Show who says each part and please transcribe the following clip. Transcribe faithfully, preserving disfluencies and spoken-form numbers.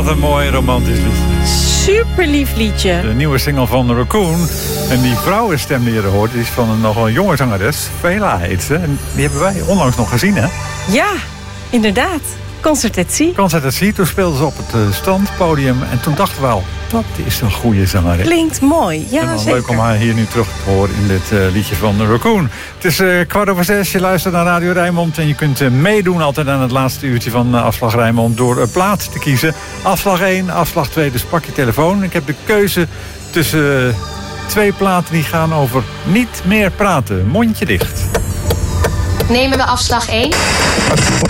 Speaker 1: Wat een mooi romantisch liedje.
Speaker 2: Super lief liedje.
Speaker 1: De nieuwe single van Raccoon. En die vrouwenstem die je er hoort, die is van een nogal jonge zangeres. Vela heet ze. En die hebben wij onlangs nog gezien, hè?
Speaker 2: Ja, inderdaad. Concertatie.
Speaker 1: Concertatie. Toen speelden ze op het uh, strandpodium. En toen dachten we al, dat is een goede zangeres.
Speaker 2: Klinkt mooi, ja,
Speaker 1: en
Speaker 2: zeker.
Speaker 1: Leuk om haar hier nu terug te horen in dit uh, liedje van Raccoon. Het is uh, kwart over zes, je luistert naar Radio Rijnmond. En je kunt uh, meedoen altijd aan het laatste uurtje van uh, Afslag Rijnmond door een plaat te kiezen. Afslag één, afslag twee, dus pak je telefoon. Ik heb de keuze tussen uh, twee platen die gaan over niet meer praten. Mondje dicht.
Speaker 3: Nemen we afslag één?